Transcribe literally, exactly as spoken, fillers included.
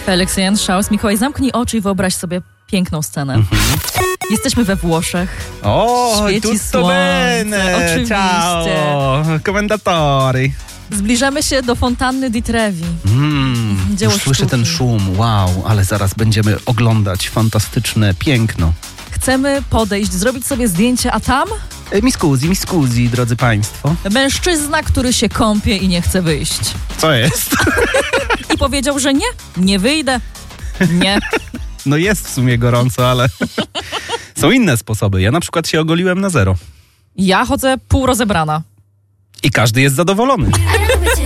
Felix Jan Schaus. Mikołaj, zamknij oczy i wyobraź sobie piękną scenę. Mhm. Jesteśmy we Włoszech. O, świeci tutto słońce, bene. oczywiście. Ciao, commentatori. Zbliżamy się do fontanny di Trevi. Mm, Dzieło już słyszę sztuki. ten szum, wow, ale zaraz będziemy oglądać fantastyczne piękno. Chcemy podejść, zrobić sobie zdjęcie, a tam E, mi scusi, mi scusi, drodzy państwo. mężczyzna, który się kąpie i nie chce wyjść. Co jest? I powiedział, że nie, nie wyjdę. Nie. No jest w sumie gorąco, ale są inne sposoby. Ja na przykład się ogoliłem na zero. Ja chodzę pół rozebrana. I każdy jest zadowolony.